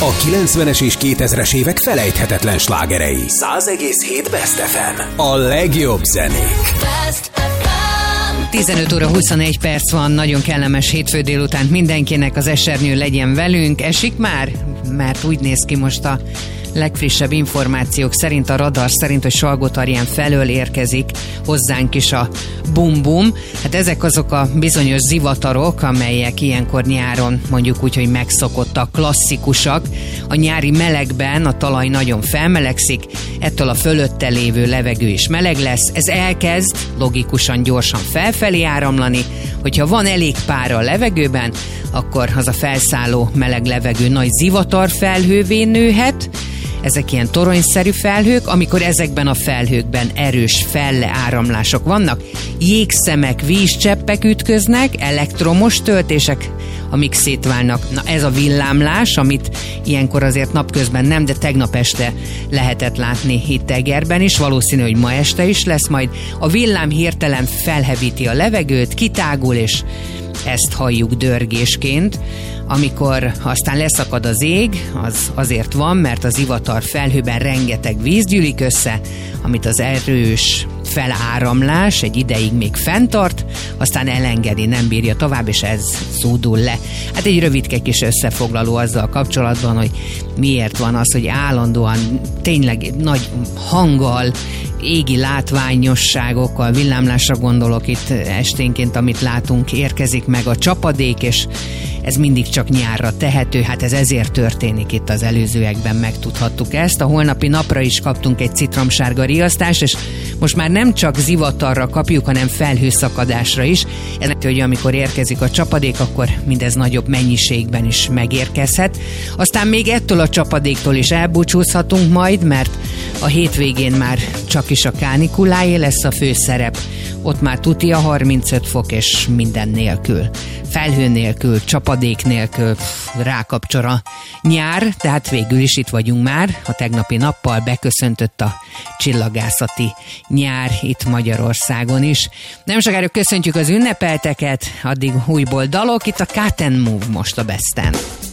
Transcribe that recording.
A 90-es és 2000-es évek felejthetetlen slágerei. 100,7 Best FM. A legjobb zenék. 15 óra 21 perc van, nagyon kellemes hétfő délután mindenkinek, az esernyő legyen velünk. Esik már? Mert úgy néz ki most a legfrissebb információk szerint, a radar szerint, hogy Salgótarján felől érkezik hozzánk is a bum-bum. Hát ezek azok a bizonyos zivatarok, amelyek ilyenkor nyáron mondjuk úgy, hogy megszokottak, klasszikusak. A nyári melegben a talaj nagyon felmelegszik, ettől a fölötte lévő levegő is meleg lesz. Ez elkezd logikusan gyorsan felfelé áramlani. Hogyha van elég pára a levegőben, akkor az a felszálló meleg levegő nagy zivatarfelhővé nőhet. Ezek ilyen toronyszerű felhők, amikor ezekben a felhőkben erős felleáramlások vannak, jégszemek, vízcseppek ütköznek, elektromos töltések, amik szétválnak. Na ez a villámlás, amit ilyenkor azért napközben nem, de tegnap este lehetett látni itt Egerben is, valószínű, hogy ma este is lesz majd. A villám hirtelen felhevíti a levegőt, kitágul, és ezt halljuk dörgésként. Amikor aztán leszakad az ég, az azért van, mert az zivatar felhőben rengeteg víz gyűlik össze, amit az erős feláramlás egy ideig még fenntart, aztán elengedi, nem bírja tovább, és ez zúdul le. Hát egy rövidke kis összefoglaló azzal kapcsolatban, hogy miért van az, hogy állandóan tényleg nagy hanggal, égi látványosságokkal, villámlásra gondolok itt esténként, amit látunk, érkezik meg a csapadék, és ez mindig csak nyárra tehető, hát ez ezért történik, itt az előzőekben megtudhattuk ezt. A holnapi napra is kaptunk egy citromsárga riasztást, és most már nem csak zivatarra kapjuk, hanem felhőszakadásra is. Ez, hogy amikor érkezik a csapadék, akkor mindez nagyobb mennyiségben is megérkezhet. Aztán még ettől a csapadéktól is elbúcsúzhatunk majd, mert a hétvégén már csak is a kánikuláé lesz a főszerep. Ott már tuti a 35 fok, és minden nélkül. Felhő nélkül, csapadék nélkül, rákapcsol a nyár, tehát végül is itt vagyunk már. A tegnapi nappal beköszöntött a csillagászati nyár itt Magyarországon is. Nem sokára köszöntjük az ünnepelteket, addig újból dalok, itt a Cut and Move most a Besten.